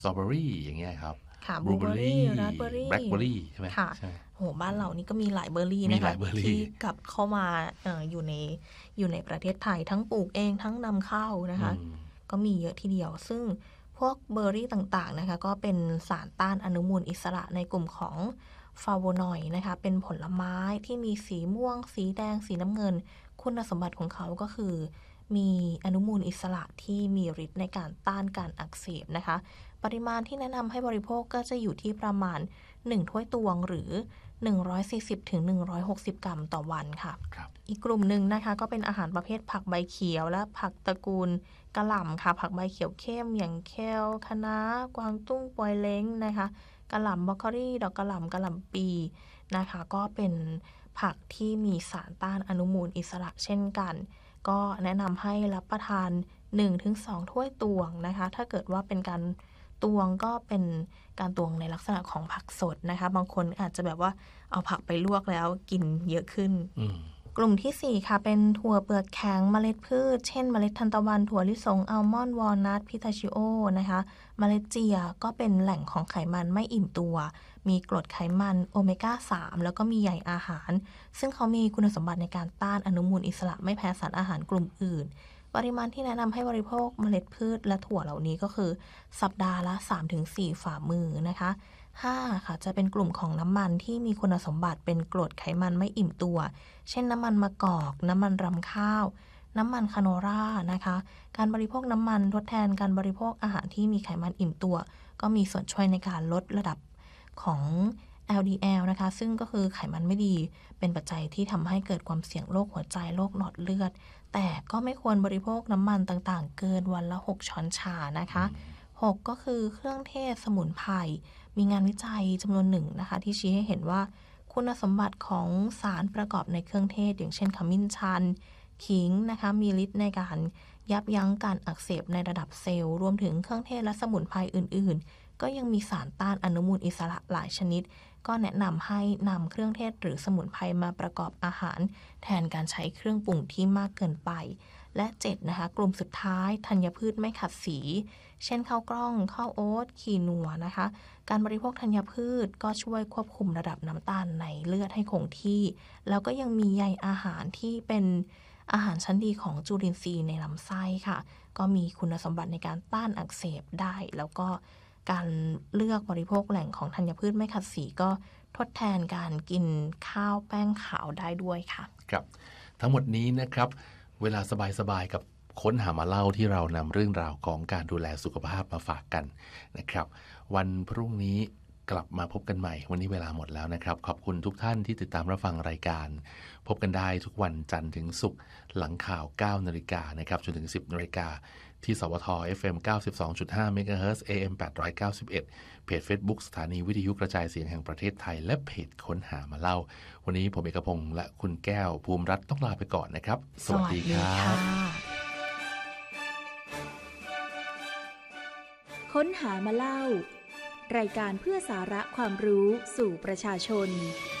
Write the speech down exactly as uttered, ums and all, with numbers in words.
สตรอเบอรี่อย่างเงี้ยครับค่ะบลูเบอรี่ราสเบอรี่แบล็คเบอรี่ใช่ไหมค่ะใช่โหบ้านเรานี่ก็มีหลายเบอร์รี่มีนะคะหลายเบอร์รี่ที่กลับเข้ามาเอ่ออยู่ในอยู่ในประเทศไทยทั้งปลูกเองทั้งนำเข้านะคะก็มีเยอะทีเดียวซึ่งพวกเบอร์รี่ต่างๆนะคะก็เป็นสารต้านอนุมูลอิสระในกลุ่มของฟลาโวนอยด์นะคะเป็นผลไม้ที่มีสีม่วงสีแดงสีน้ำเงินคุณสมบัติของเขาก็คือมีอนุมูลอิสระที่มีฤทธิ์ในการต้านการอักเสบนะคะปริมาณที่แนะนำให้บริโภคก็จะอยู่ที่ประมาณหนึ่งถ้วยตวงหรือหนึ่งร้อยสี่สิบถึงหนึ่งร้อยหกสิบกรัมต่อวันค่ะอีกกลุ่มหนึ่งนะคะก็เป็นอาหารประเภทผักใบเขียวและผักตระกูลกะหล่ำค่ะผักใบเขียวเข้มอย่างเคลคะน้ากวางตุ้งปอยเล้งนะคะกะหล่ำบรอกโคลีดอกกะหล่ำกะหล่ำปีนะคะก็เป็นผักที่มีสารต้านอนุมูลอิสระเช่นกันก็แนะนำให้รับประทาน หนึ่งถึงสอง ถ้วยตวงนะคะถ้าเกิดว่าเป็นการตวงก็เป็นการตวงในลักษณะของผักสดนะคะบางคนอาจจะแบบว่าเอาผักไปลวกแล้วกินเยอะขึ้นกลุ่มที่สี่ค่ะเป็นถั่วเปลือกแข็งเมล็ดพืชเช่นเมล็ดทานตะวันถั่วลิสงอัลมอนด์วอลนัทพิทาชิโอนะคะเมล็ดเจียก็เป็นแหล่งของไขมันไม่อิ่มตัวมีกรดไขมันโอเมก้าสามแล้วก็มีใยอาหารซึ่งเขามีคุณสมบัติในการต้านอนุมูลอิสระไม่แพ้สารอาหารกลุ่มอื่นปริมาณที่แนะนำให้บริโภคเมล็ดพืชและถั่วเหล่านี้ก็คือสัปดาห์ละ สามถึงสี่ ฝ่ามือนะคะห้าค่ะจะเป็นกลุ่มของน้ำมันที่มีคุณสมบัติเป็นกรดไขมันไม่อิ่มตัวเช่นน้ำมันมะกอกน้ำมันรำข้าวน้ำมันคาโนรานะคะการบริโภคน้ำมันทดแทนการบริโภคอาหารที่มีไขมันอิ่มตัวก็มีส่วนช่วยในการลดระดับของ แอล ดี แอล นะคะซึ่งก็คือไขมันไม่ดีเป็นปัจจัยที่ทำให้เกิดความเสี่ยงโรคหัวใจโรคหลอดเลือดแต่ก็ไม่ควรบริโภคน้ำมันต่างๆเกินวันละหกช้อนชานะคะหกก็คือเครื่องเทศสมุนไพรมีงานวิจัยจำนวนหนึ่งนะคะที่ชี้ให้เห็นว่าคุณสมบัติของสารประกอบในเครื่องเทศอย่างเช่นขมิ้นชันขิงนะคะมีฤทธิ์ในการยับยั้งการอักเสบในระดับเซลล์รวมถึงเครื่องเทศและสมุนไพรอื่นๆก็ยังมีสารต้านอนุมูลอิสระหลายชนิดก็แนะนำให้นำเครื่องเทศหรือสมุนไพรมาประกอบอาหารแทนการใช้เครื่องปรุงที่มากเกินไปและเจ็ดนะคะกลุ่มสุดท้ายธัญพืชไม่ขัดสีเช่นข้าวกล้องข้าวโอ๊ตคีนัวนะคะการบริโภคธัญพืชก็ช่วยควบคุมระดับน้ำตาลในเลือดให้คงที่แล้วก็ยังมีใยอาหารที่เป็นอาหารชั้นดีของจุลินทรีย์ในลำไส้ค่ะก็มีคุณสมบัติในการต้านอักเสบได้แล้วก็การเลือกบริโภคแหล่งของธัญพืชไม่ขัดสีก็ทดแทนการกินข้าวแป้งขาวได้ด้วยค่ะครับทั้งหมดนี้นะครับเวลาสบายๆกับค้นหามาเล่าที่เรานำเรื่องราวของการดูแลสุขภาพมาฝากกันนะครับวันพรุ่งนี้กลับมาพบกันใหม่วันนี้เวลาหมดแล้วนะครับขอบคุณทุกท่านที่ติดตามรับฟังรายการพบกันได้ทุกวันจันทร์ถึงศุกร์หลังข่าว เก้านาฬิกานะครับจนถึง สิบนาฬิกาที่สวท เอฟ เอ็ม เก้าสิบสองจุดห้า เมกะเฮิรตซ์ เอ เอ็ม แปดร้อยเก้าสิบเอ็ด เพจ Facebook สถานีวิทยุกระจายเสียงแห่งประเทศไทยและเพจค้นหามาเล่าวันนี้ผมเอกพงษ์และคุณแก้วภูมิรัตน์ต้องลาไปก่อนนะครับสวัสดีครับค้นหามาเล่ารายการเพื่อสาระความรู้สู่ประชาชน